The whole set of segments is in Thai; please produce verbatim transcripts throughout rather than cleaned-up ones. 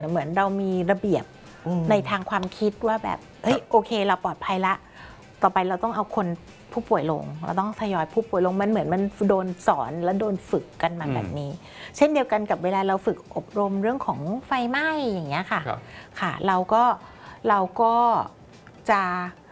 เหมือนเรามีระเบียบในทางความคิดว่าแบบเฮ้ยโอเคเราปลอดภัยละต่อไปเราต้องเอาคนผู้ป่วยลงเราต้องทยอยผู้ป่วยลงมันเหมือนมันโดนสอนและโดนฝึกกันมาแบบนี้เช่นเดียวกันกับเวลาเราฝึกอบรมเรื่องของไฟไหม้อย่างเงี้ยค่ะค่ะเราก็เราก็จะ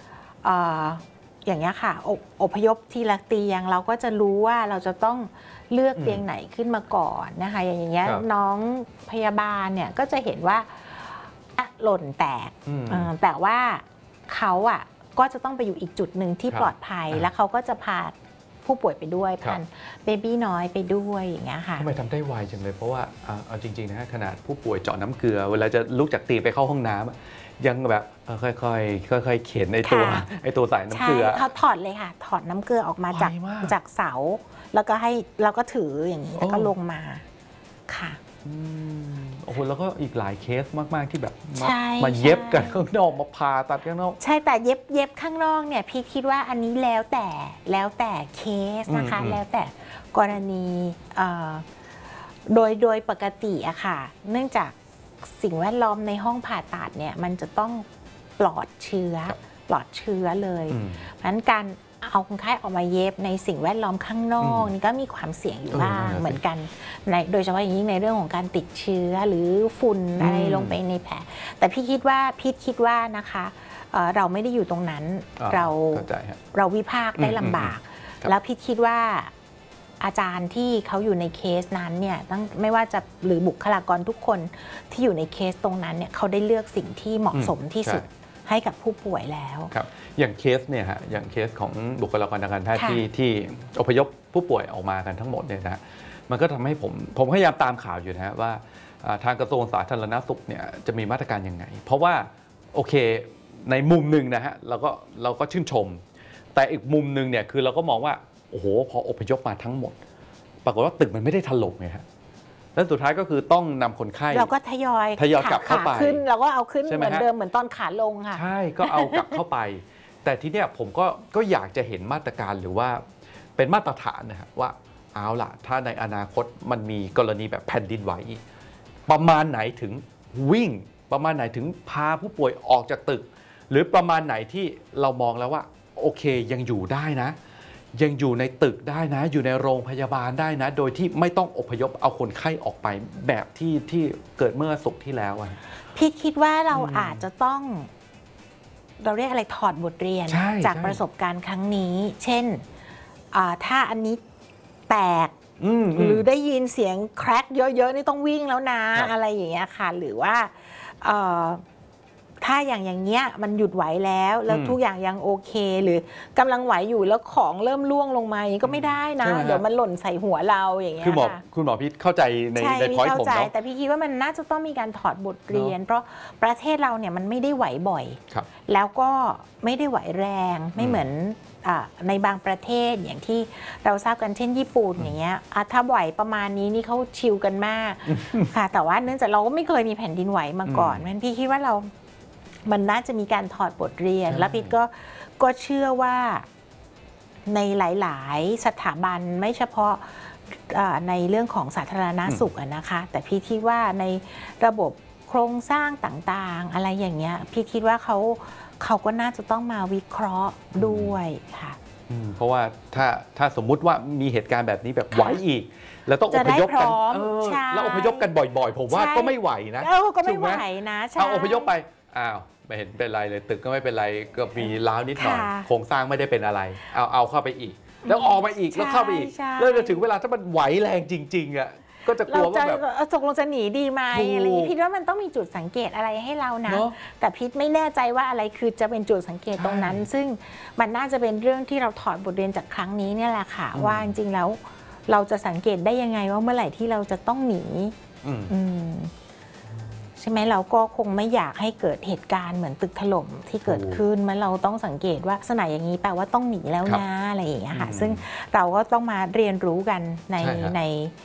อย่างเงี้ยค่ะอพยพทีละเตียงเราก็จะรู้ว่าเราจะต้องเลือกเตียงไหนขึ้นมาก่อนนะคะอย่างเงี้ยน้องพยาบาลเนี่ยก็จะเห็นว่าหล่นแตกแต่ว่าเขาอ่ะก็จะต้องไปอยู่อีกจุดหนึ่งที่ปลอดภัยแล้วเขาก็จะพาผู้ป่วยไปด้วยพันเบบี้น้อยไปด้วยอย่างเงี้ยค่ะทำไมทำได้ไวจังเลยเพราะว่าเอาจริงๆนะขนาดผู้ป่วยเจาะน้ำเกลือเวลาจะลุกจากเตียงไปเข้าห้องน้ำยังแบบค่อยๆค่อยๆเข็นไอตัวไอตัวใส่น้ำเกลือเขาถอดเลยค่ะถอดน้ำเกลือออกมาจากจากเสาแล้วก็ให้เราก็ถืออย่างนี้แล้วก็ลงมาค่ะโอ้โหแล้วก็อีกหลายเคสมากๆที่แบบมาเย็บกันข้างนอกมาผ่าตัดข้างนอกใช่แต่เย็บเย็บข้างนอกเนี่ยพี่คิดว่าอันนี้แล้วแต่แล้วแต่เคสนะคะแล้วแต่กรณีโดยโดยปกติอะค่ะเนื่องจากสิ่งแวดล้อมในห้องผ่าตัดเนี่ยมันจะต้องปลอดเชื้อปลอดเชื้อเลยเพราะฉะนั้นการเอาคนไข้ออกมาเย็บในสิ่งแวดล้อมข้างนอกนี่ก็มีความเสี่ยงอยู่บ้างเหมือนกันในโดยเฉพาะอย่างยิ่งในเรื่องของการติดเชื้อหรือฝุ่นอะไรลงไปในแผลแต่พี่คิดว่าพี่คิดว่านะคะเราไม่ได้อยู่ตรงนั้นเราเราวิพากษ์ได้ลำบากแล้วพี่คิดว่าอาจารย์ที่เขาอยู่ในเคสนั้นเนี่ยตั้งไม่ว่าจะหรือบุคลากรทุกคนที่อยู่ในเคสตรงนั้นเนี่ยเขาได้เลือกสิ่งที่เหมาะสมที่สุดให้กับผู้ป่วยแล้วครับอย่างเคสเนี่ยฮะอย่างเคสของบุคลากรทางการแพทย์ที่ที่อพยพผู้ป่วยออกมากันทั้งหมดเนี่ยนะมันก็ทำให้ผมผมพยายามตามข่าวอยู่นะฮะว่าทางกระทรวงสาธารณสุขเนี่ยจะมีมาตรการยังไงเพราะว่าโอเคในมุมหนึ่งนะฮะเราก็เราก็ชื่นชมแต่อีกมุมหนึ่งเนี่ยคือเราก็มองว่าโอ้โหพออพยพมาทั้งหมดปรากฏว่าตึกมันไม่ได้ถล่มไงฮะแล้วสุดท้ายก็คือต้องนำคนไข้เราก็ทยอยทยอยกลับเข้าไปขึ้นเราก็เอาขึ้นเหมือนเดิมเหมือนตอนขาลงค่ะใช่ก็เอากลับเข้าไปแต่ทีเนี้ยผมก็ก็อยากจะเห็นมาตรการหรือว่าเป็นมาตรฐานนะฮะว่าเอาล่ะถ้าในอนาคตมันมีกรณีแบบแผ่นดินไหวประมาณไหนถึงวิ่งประมาณไหนถึงพาผู้ป่วยออกจากตึกหรือประมาณไหนที่เรามองแล้วว่าโอเคยังอยู่ได้นะยังอยู่ในตึกได้นะอยู่ในโรงพยาบาลได้นะโดยที่ไม่ต้องอพยพเอาคนไข้ออกไปแบบที่ที่เกิดเมื่อศุกร์ที่แล้วอะพี่คิดว่าเราอาจจะต้องเราเรียกอะไรถอดบทเรียนจากประสบการณ์ครั้งนี้เช่นถ้าอันนี้แตกหรือได้ยินเสียงแครกเยอะๆนี่ต้องวิ่งแล้วนะอะไรอย่างเงี้ยค่ะหรือว่าถ้าอย่างอย่างเงี้ยมันหยุดไหวแล้วแล้วทุกอย่างยังโอเคหรือกำลังไหวอยู่แล้วของเริ่มล่วงลงมาอย่างนี้ก็ไม่ได้นะเดี๋ยวมันหล่นใส่หัวเราอย่างเงี้ยคือหมอคุณหมอพิษเข้าใจในในพอยต์ผมเนาะแต่พี่คิดว่ามันน่าจะต้องมีการถอดบทเรียนเพราะประเทศเราเนี่ยมันไม่ได้ไหวบ่อยแล้วก็ไม่ได้ไหวแรงไม่เหมือนในบางประเทศอย่างที่เราทราบกันเช่นญี่ปุ่นอย่างเงี้ยถ้าไหวประมาณนี้นี่เขาชิลกันมากค่ะแต่ว่าเนื่องจากเราก็ไม่เคยมีแผ่นดินไหวมาก่อนมันพี่คิดว่าเรามันน่าจะมีการถอดบทเรียนและพิทก็ก็เชื่อว่าในหลายๆสถาบันไม่เฉพาะในเรื่องของสาธารณสุขนะคะแต่พี่คิดว่าในระบบโครงสร้างต่างๆอะไรอย่างเงี้ยพี่คิดว่าเขาเขาก็น่าจะต้องมาวิเคราะห์ด้วยค่ะเพราะว่าถ้าถ้าสมมุติว่ามีเหตุการณ์แบบนี้แบบไหวอีกแล้วต้องอพยพกันแล้วอพยพกันบ่อยๆผมว่าก็ไม่ไหวนะก็ไม่ไหวนะเอาอพยพไปอ้าวไม่เห็นเป็นไรเลยตึกก็ไม่เป็นไรก็มีร้าวนิดหน่อยโครงสร้างไม่ได้เป็นอะไรเอาเอาเข้าไปอีกแล้วออกมาอีกแล้วเข้าไปอีกแล้วจะถึงเวลาถ้ามันไหวแรงจริงๆอ่ะก็จะกลัวว่าแบบตกลงจะหนีดีไหมอะไรอย่างนี้พิทว่ามันต้องมีจุดสังเกตอะไรให้เรานะแต่พิทไม่แน่ใจว่าอะไรคือจะเป็นจุดสังเกตตรงนั้นซึ่งมันน่าจะเป็นเรื่องที่เราถอดบทเรียนจากครั้งนี้เนี่ยแหละค่ะว่าจริงๆแล้วเราจะสังเกตได้ยังไงว่าเมื่อไหร่ที่เราจะต้องหนีใช่ไหมเราก็คงไม่อยากให้เกิดเหตุการณ์เหมือนตึกถล่มที่เกิดขึ้นมันเราต้องสังเกตว่าลักษณะอย่างนี้แปลว่าต้องหนีแล้วนะอะไรอย่างเงี้ยค่ะซึ่งเราก็ต้องมาเรียนรู้กันในใน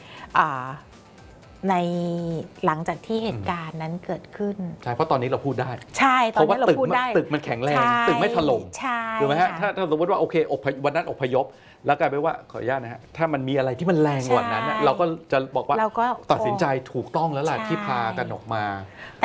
ในหลังจากที่เหตุการณ์นั้นเกิดขึ้นใช่เพราะตอนนี้เราพูดได้ใช่ตอนนี้เราพูดได้ตึกมันแข็งแรงตึกไม่ถล่มถูกไหมฮะถ้าถ้าสมมติว่าโอเควันนั้นอพยพแล้วกลายเป็นว่าขออนุญาตนะฮะถ้ามันมีอะไรที่มันแรงกว่านั้นน่ะใช่เราก็จะบอกว่าเราก็ตัดสินใจถูกต้องแล้วล่ะใช่ที่พากันออกมา